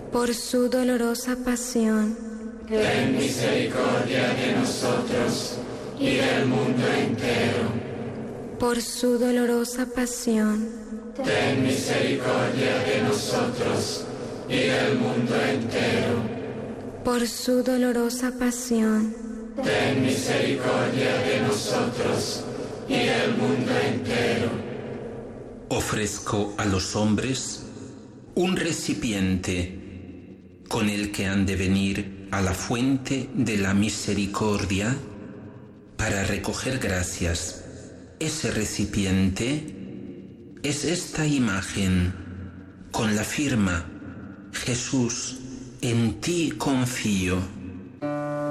por su dolorosa pasión, ten misericordia de nosotros y del mundo entero. por su dolorosa pasión, Ten misericordia de nosotros y del mundo entero. por su dolorosa pasión, Ten misericordia de nosotros y del mundo entero. Ofrezco a los hombres un recipiente con el que han de venir a la fuente de la misericordia para recoger gracias. Ese recipiente es esta imagen con la firma: Jesús, en ti confío.